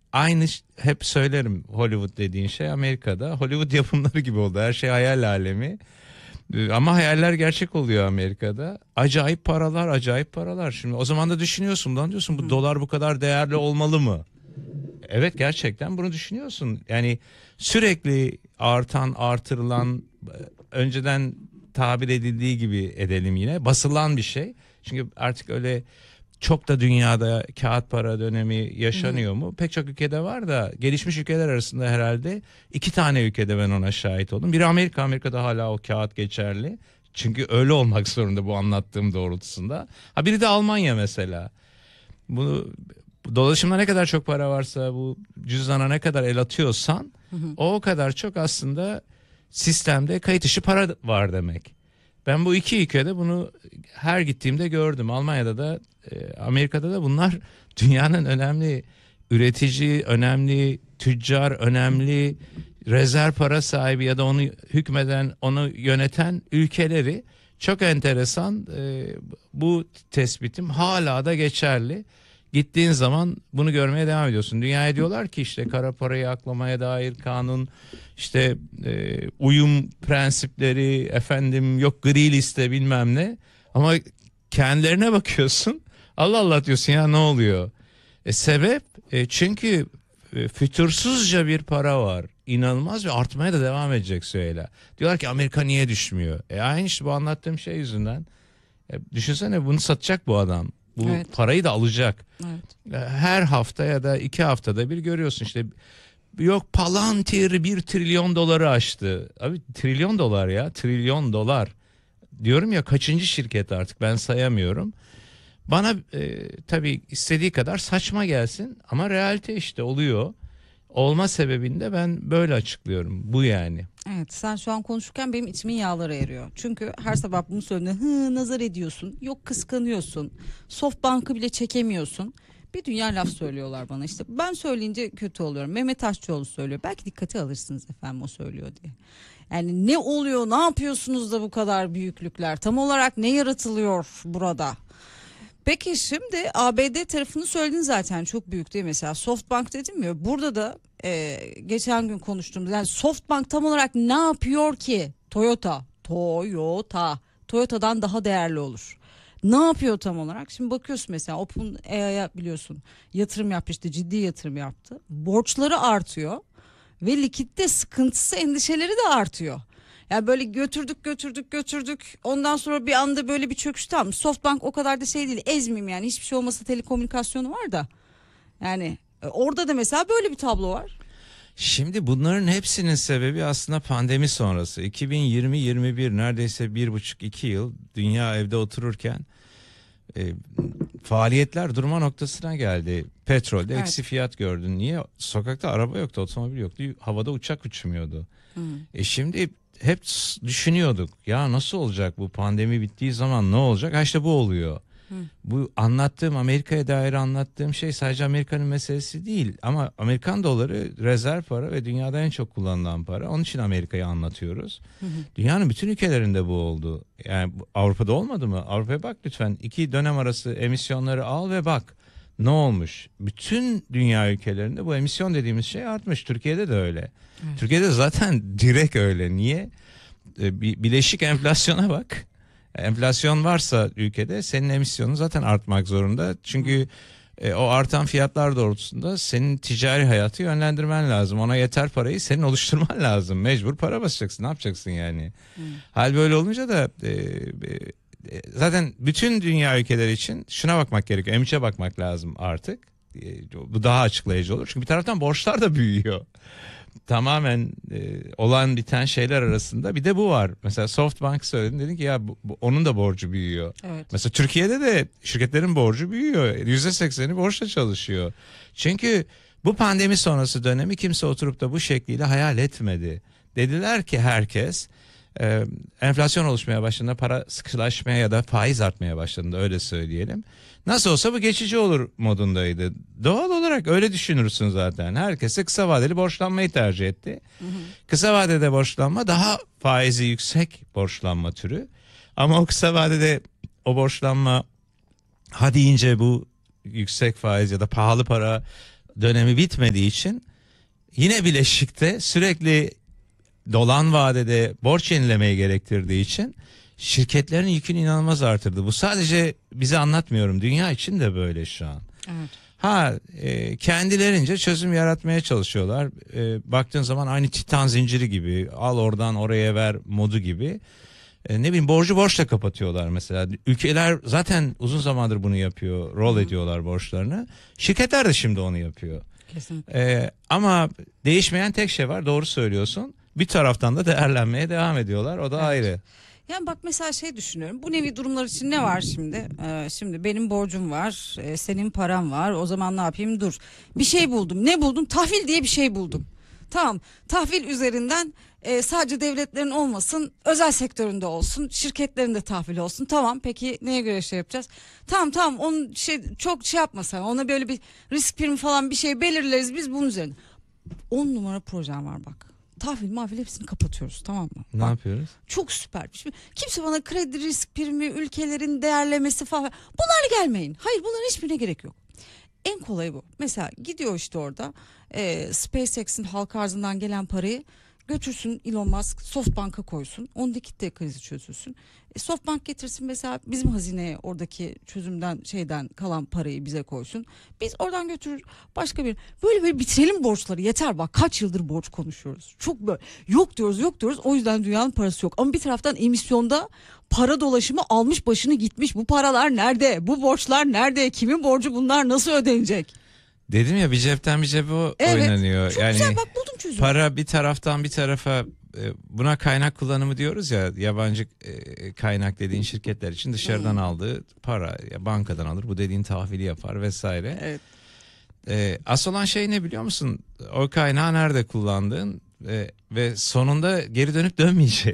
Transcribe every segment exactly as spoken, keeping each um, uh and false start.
aynı ş- hep söylerim, Hollywood dediğin şey Amerika'da. Hollywood yapımları gibi oldu. Her şey hayal alemi. Ee, Ama hayaller gerçek oluyor Amerika'da. Acayip paralar, acayip paralar. Şimdi o zaman da düşünüyorsun, lan Hı diyorsun bu hı. dolar bu kadar değerli olmalı mı? Evet, gerçekten bunu düşünüyorsun. Yani sürekli artan, artırılan, önceden tabir edildiği gibi edelim, yine basılan bir şey. Çünkü artık öyle çok da dünyada kağıt para dönemi Hı hı. yaşanıyor mu? Pek çok ülkede var da, gelişmiş ülkeler arasında herhalde iki tane ülkede ben ona şahit oldum. Biri Amerika. Amerika'da hala o kağıt geçerli. Çünkü öyle olmak zorunda bu anlattığım doğrultusunda. Ha, biri de Almanya mesela. Bunu, bu dolaşımda ne kadar çok para varsa, bu cüzdana ne kadar el atıyorsan, Hı hı. o o kadar çok aslında sistemde kayıt dışı para var demek. Ben bu iki ülkede bunu her gittiğimde gördüm. Almanya'da da e, Amerika'da da bunlar dünyanın önemli üretici, önemli tüccar, önemli rezerv para sahibi ya da onu hükmeden, onu yöneten ülkeleri. Çok enteresan, e, bu tespitim hala da geçerli. Gittiğin zaman bunu görmeye devam ediyorsun. Dünyaya diyorlar ki işte kara parayı aklamaya dair kanun, işte e, uyum prensipleri, efendim yok gri liste bilmem ne. Ama kendilerine bakıyorsun, Allah Allah diyorsun, ya ne oluyor? E, sebep e, çünkü e, fütursuzca bir para var. İnanılmaz ve artmaya da devam edecek süreyle. Diyorlar ki Amerika niye düşmüyor? E aynı işte bu anlattığım şey yüzünden. E, düşünsene, bunu satacak bu adam. Bu Evet. parayı da alacak. Evet. E, Her hafta ya da iki haftada bir görüyorsun işte, yok Palantir bir trilyon doları aştı. Abi trilyon dolar ya, trilyon dolar. Diyorum ya, kaçıncı şirket artık ben sayamıyorum. Bana e, tabii istediği kadar saçma gelsin ama realite işte oluyor. Olma sebebini de ben böyle açıklıyorum. Bu yani. Evet, sen şu an konuşurken benim içimin yağları eriyor. Çünkü her sabah bunu söylediğinde hı nazar ediyorsun. Yok kıskanıyorsun. Softbank'ı bile çekemiyorsun. Bir dünya laf söylüyorlar bana, işte ben söyleyince kötü oluyorum. Mehmet Aşçıoğlu söylüyor. Belki dikkate alırsınız efendim o söylüyor diye. Yani ne oluyor, ne yapıyorsunuz da bu kadar büyüklükler? Tam olarak ne yaratılıyor burada? Peki şimdi A B D tarafını söyledin, zaten çok büyük değil, mesela Softbank dedim ya, burada da e, geçen gün konuştuğumuz, yani Softbank tam olarak ne yapıyor ki Toyota Toyota Toyota'dan daha değerli olur? Ne yapıyor tam olarak? Şimdi bakıyorsun mesela OpenAI'ya, biliyorsun, yatırım yapmıştı, ciddi yatırım yaptı. Borçları artıyor ve likitte sıkıntısı, endişeleri de artıyor. Yani böyle götürdük götürdük götürdük. Ondan sonra bir anda böyle bir çöküş, tamam. Softbank o kadar da şey değil. Ezmeyeyim yani, hiçbir şey olmasa telekomünikasyonu var da. Yani e, orada da mesela böyle bir tablo var. Şimdi bunların hepsinin sebebi aslında pandemi sonrası. iki bin yirmi yirmi bir, neredeyse bir buçuk iki yıl dünya evde otururken e, faaliyetler durma noktasına geldi. Petrolde eksi Evet. fiyat gördün. Niye? Sokakta araba yoktu, otomobil yoktu, havada uçak uçmuyordu. Hı. E şimdi hep s- düşünüyorduk ya, nasıl olacak bu, pandemi bittiği zaman ne olacak? Ha işte bu oluyor. Hı. Bu anlattığım, Amerika'ya dair anlattığım şey sadece Amerika'nın meselesi değil. Ama Amerikan doları rezerv para ve dünyada en çok kullanılan para. Onun için Amerika'yı anlatıyoruz. Hı hı. Dünyanın bütün ülkelerinde bu oldu. Yani bu- Avrupa'da olmadı mı? Avrupa'ya bak lütfen. İki dönem arası emisyonları al ve bak ne olmuş. Bütün dünya ülkelerinde bu emisyon dediğimiz şey artmış. Türkiye'de de öyle. Evet. Türkiye'de zaten direkt öyle. Niye? E, bi- Bileşik enflasyona bak. Enflasyon varsa ülkede senin emisyonun zaten artmak zorunda. Hı. Çünkü e, o artan fiyatlar doğrultusunda senin ticari hayatı yönlendirmen lazım. Ona yeter parayı senin oluşturman lazım. Mecbur para basacaksın. Ne yapacaksın yani? Hı. Hal böyle olunca da e, e, zaten bütün dünya ülkeleri için şuna bakmak gerekiyor. M üçe bakmak lazım artık. E, bu daha açıklayıcı olur. Çünkü bir taraftan borçlar da büyüyor. Tamamen e, olan biten şeyler arasında bir de bu var. Mesela Softbank söyledin, dedin ki ya bu, bu- onun da borcu büyüyor. Evet. Mesela Türkiye'de de şirketlerin borcu büyüyor. yüzde sekseni borçla çalışıyor. Çünkü bu pandemi sonrası dönemi kimse oturup da bu şekliyle hayal etmedi. Dediler ki herkes e, enflasyon oluşmaya başladığında, para sıkılaşmaya ya da faiz artmaya başladığında, öyle söyleyelim. Nasıl olsa bu geçici olur modundaydı. Doğal olarak öyle düşünürsün zaten. Herkese kısa vadeli borçlanmayı tercih etti. Hı hı. Kısa vadede borçlanma daha faizi yüksek borçlanma türü. Ama o kısa vadede o borçlanma, ha deyince bu yüksek faiz ya da pahalı para dönemi bitmediği için yine bileşikte sürekli dolan vadede borç yenilemeyi gerektirdiği için şirketlerin yükünü inanılmaz artırdı. Bu sadece bize anlatmıyorum. Dünya için de böyle şu an. Evet. Ha e, kendilerince çözüm yaratmaya çalışıyorlar. E, baktığın zaman aynı Titan zinciri gibi, al oradan oraya ver modu gibi. E, ne bileyim borcu borçla kapatıyorlar mesela. Ülkeler zaten uzun zamandır bunu yapıyor. Rol Hı. ediyorlar borçlarını. Şirketler de şimdi onu yapıyor. Kesinlikle. E, ama değişmeyen tek şey var, doğru söylüyorsun. Bir taraftan da değerlenmeye devam ediyorlar. O da Evet. ayrı. Yani bak mesela şey düşünüyorum. Bu nevi durumlar için ne var şimdi? Ee, şimdi benim borcum var. e, senin paran var. O zaman ne yapayım? Dur. Bir şey buldum. Ne buldum? Tahvil diye bir şey buldum. Tamam. Tahvil üzerinden e, sadece devletlerin olmasın. Özel sektöründe olsun. Şirketlerin de tahvil olsun. Tamam. Peki neye göre şey yapacağız? Tamam tamam. Onun şey çok şey yapmasan. Ona böyle bir risk primi falan bir şey belirleriz biz bunun üzerine. on numara projem var bak. Tahvil mahvil hepsini kapatıyoruz, tamam mı? Ne Bak, yapıyoruz? çok süper. Şimdi kimse bana kredi risk primi, ülkelerin değerlemesi falan, bunlarla gelmeyin. Hayır, bunların hiçbirine gerek yok. En kolayı bu. Mesela gidiyor işte orada e, SpaceX'in halka arzından gelen parayı götürsün Elon Musk Softbank'a koysun. Ondaki de krizi çözülsün. E, Softbank getirsin mesela bizim hazineye oradaki çözümden şeyden kalan parayı bize koysun. Biz oradan götürür başka bir, böyle böyle bitirelim borçları, yeter bak kaç yıldır borç konuşuyoruz. Çok böyle yok diyoruz yok diyoruz, o yüzden dünyanın parası yok. Ama bir taraftan emisyonda para dolaşımı almış başını gitmiş. Bu paralar nerede? Bu borçlar nerede? Kimin borcu bunlar? Nasıl ödenecek? Dedim ya, bir cepten bir cebe o- Evet. oynanıyor. Çok yani güzel, bak buldum çözümü. para bir taraftan bir tarafa, e, buna kaynak kullanımı diyoruz ya, yabancı e, kaynak dediğin şirketler için dışarıdan Hmm. aldığı para, ya bankadan alır, bu dediğin tahvili yapar vesaire. Evet. E, asıl olan şey ne biliyor musun? O kaynağı nerede kullandığın e, ve sonunda geri dönüp dönmeyeceği.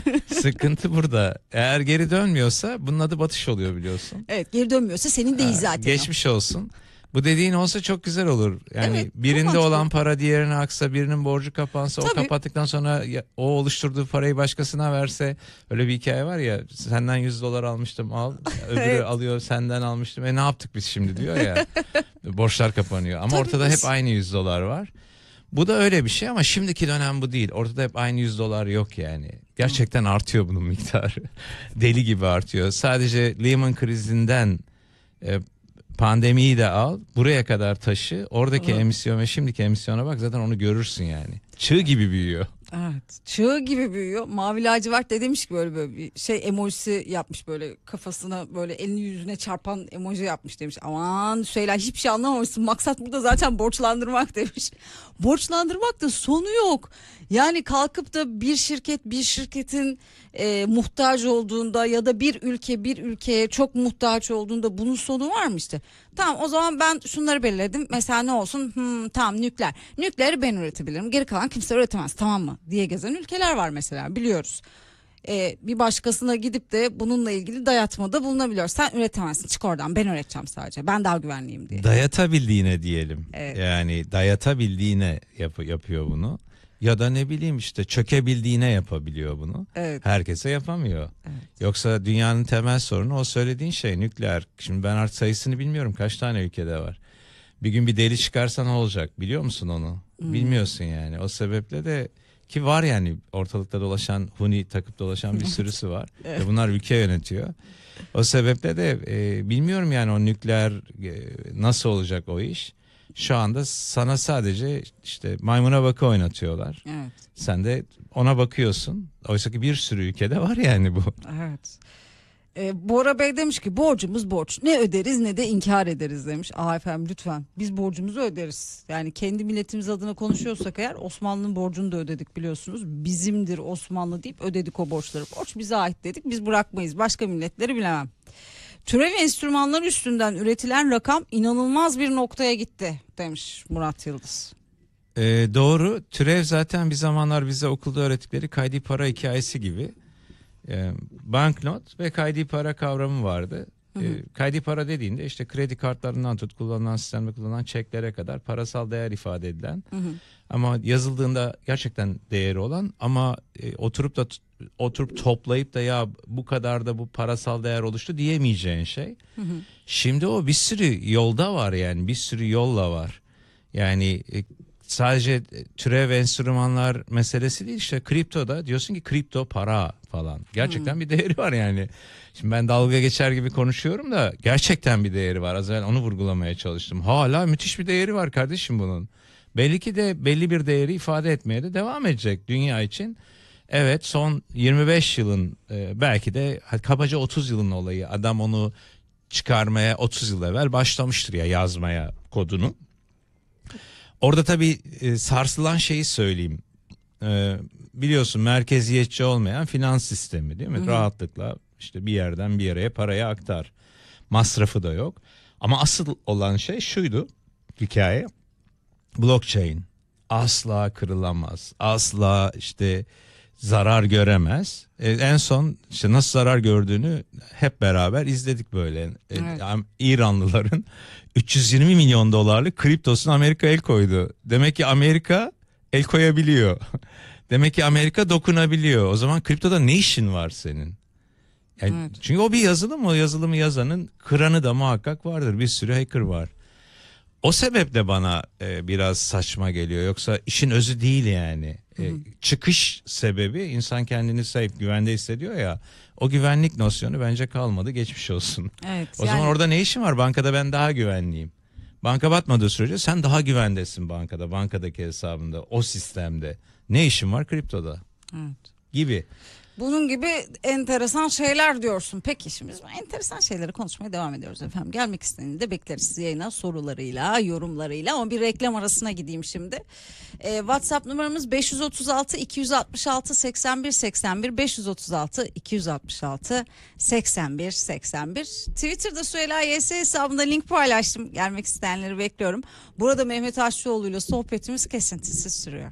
Sıkıntı burada. Eğer geri dönmüyorsa bunun adı batış oluyor, biliyorsun. Evet, geri dönmüyorsa senin değil Ha, zaten. Geçmiş olsun. Bu dediğin olsa çok güzel olur. Yani Evet, çok birinde mantıklı. olan para diğerine aksa, birinin borcu kapansa, o Tabii. kapattıktan sonra ya- o oluşturduğu parayı başkasına verse. Öyle bir hikaye var ya, senden yüz dolar almıştım al, öbürü Evet. alıyor senden almıştım. E ne yaptık biz şimdi diyor ya. Borçlar kapanıyor ama Tabii ortada biz- hep aynı yüz dolar var. Bu da öyle bir şey ama şimdiki dönem bu değil. Ortada hep aynı yüz dolar yok yani. Gerçekten artıyor bunun miktarı. Deli gibi artıyor. Sadece Lehman krizinden e, pandemiyi de al, buraya kadar taşı, oradaki Evet. emisyon ve şimdiki emisyona bak, zaten onu görürsün yani. Çığ gibi büyüyor. Evet. Çığ gibi büyüyor. Mavi lacivert de demiş ki böyle böyle bir şey emojisi yapmış, böyle kafasına böyle elini yüzüne çarpan emoji yapmış demiş. Aman Süheyla, hiçbir şey anlamamışsın. Maksat burada zaten borçlandırmak demiş. Borçlandırmak da sonu yok. Yani kalkıp da bir şirket bir şirketin e, muhtaç olduğunda ya da bir ülke bir ülkeye çok muhtaç olduğunda bunun sonu var mı işte? Tamam, o zaman ben şunları belirledim. Mesela ne olsun? Hmm, tamam, nükleer. Nükleeri ben üretebilirim. Geri kalan kimse üretemez, tamam mı? Diye gezen ülkeler var mesela, biliyoruz. Ee, bir başkasına gidip de bununla ilgili dayatmada bulunabiliyoruz. Sen üretemezsin, çık oradan, ben üreteceğim sadece. Ben daha güvenliyim diye. Dayatabildiğine diyelim. Evet. Yani dayatabildiğine yap- yapıyor bunu. Ya da ne bileyim işte çökebildiğine yapabiliyor bunu. Evet. Herkese yapamıyor. Evet. Yoksa dünyanın temel sorunu o söylediğin şey, nükleer. Şimdi ben artık sayısını bilmiyorum, kaç tane ülkede var. Bir gün bir deli çıkarsa ne olacak, biliyor musun onu? Hmm. Bilmiyorsun yani. O sebeple de ki var yani, ortalıkta dolaşan, huni takıp dolaşan bir sürüsü var. Evet. Ve bunlar ülke yönetiyor. O sebeple de e, bilmiyorum yani o nükleer e, nasıl olacak o iş. Şu anda sana sadece işte maymuna bakı oynatıyorlar. Evet. Sen de ona bakıyorsun. Oysa ki bir sürü ülkede var yani bu. Evet. Ee, Bora Bey demiş ki borcumuz borç. Ne öderiz ne de inkar ederiz demiş. Aa efendim, lütfen biz borcumuzu öderiz. Yani kendi milletimiz adına konuşuyorsak eğer, Osmanlı'nın borcunu da ödedik biliyorsunuz. Bizimdir Osmanlı deyip ödedik o borçları. Borç bize ait dedik, biz bırakmayız. Başka milletleri bilemem. Türev enstrümanları üstünden üretilen rakam inanılmaz bir noktaya gitti demiş Murat Yıldız. Ee, doğru. Türev zaten bir zamanlar bize okulda öğrettikleri kaydi para hikayesi gibi. Ee, banknot ve kaydi para kavramı vardı. Hı hı. Ee, kaydi para dediğinde işte kredi kartlarından tut, kullanılan sistemde kullanılan çeklere kadar parasal değer ifade edilen, Hı hı. ama yazıldığında gerçekten değeri olan, ama e, oturup da oturup toplayıp da ya bu kadar da bu parasal değer oluştu diyemeyeceğin şey. Hı hı. Şimdi o bir sürü yolda var yani, bir sürü yolla var. Yani e, sadece türev enstrümanlar meselesi değil, işte kriptoda diyorsun ki kripto para falan. Gerçekten hmm. bir değeri var yani. Şimdi ben dalga geçer gibi konuşuyorum da gerçekten bir değeri var. Az evvel onu vurgulamaya çalıştım. Hala müthiş bir değeri var kardeşim bunun. Belli ki de belli bir değeri ifade etmeye de devam edecek dünya için. Evet, son yirmi beş yılın e, belki de kabaca otuz yılın olayı. Adam onu çıkarmaya otuz yıl evvel başlamıştır ya, yazmaya kodunu. Orada tabii e, sarsılan şeyi söyleyeyim. E, biliyorsun merkeziyetçi olmayan finans sistemi değil mi? Hı hı. Rahatlıkla işte bir yerden bir yere parayı aktar. Masrafı da yok. Ama asıl olan şey şuydu hikaye. Blockchain asla kırılamaz. Asla işte zarar göremez. E, en son işte nasıl zarar gördüğünü hep beraber izledik böyle. Evet. E, İranlıların üç yüz yirmi milyon dolarlık kriptosunu Amerika el koydu. Demek ki Amerika el koyabiliyor. Demek ki Amerika dokunabiliyor. O zaman kriptoda ne işin var senin? Yani evet. Çünkü o bir yazılım, o yazılımı yazanın kıranı da muhakkak vardır. Bir sürü hacker var. O sebeple bana e, biraz saçma geliyor. Yoksa işin özü değil yani. E, çıkış sebebi insan kendini safe, güvende hissediyor ya. O güvenlik nosyonu bence kalmadı, geçmiş olsun. Evet, o yani... zaman orada ne işin var? Bankada ben daha güvenliyim. Banka batmadığı sürece sen daha güvendesin bankada, bankadaki hesabında, o sistemde. Ne işin var kriptoda? Evet. Gibi. Bunun gibi enteresan şeyler diyorsun. Peki şimdi biz enteresan şeyleri konuşmaya devam ediyoruz efendim. Gelmek isteneni de bekleriz yayına sorularıyla, yorumlarıyla. Ama bir reklam arasına gideyim şimdi. Ee, WhatsApp numaramız beş yüz otuz altı iki yüz altmış altı seksen bir seksen bir beş yüz otuz altı iki yüz altmış altı seksen bir seksen bir. Twitter'da Süheyla Y S hesabında link paylaştım. Gelmek isteyenleri bekliyorum. Burada Mehmet Aşçıoğlu ile sohbetimiz kesintisiz sürüyor.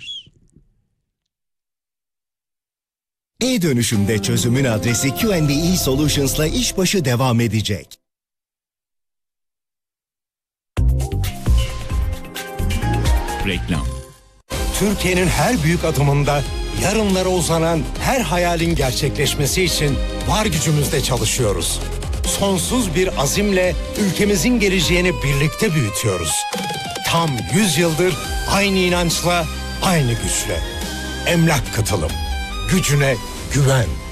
E-dönüşümde çözümün adresi Q and E Solutions'la işbaşı devam edecek. Reklam. Türkiye'nin her büyük adımında yarınlara uzanan her hayalin gerçekleşmesi için var gücümüzle çalışıyoruz. Sonsuz bir azimle ülkemizin geleceğini birlikte büyütüyoruz. Tam yüz yıldır aynı inançla, aynı güçle. Emlak Katılım. Gücüne güven.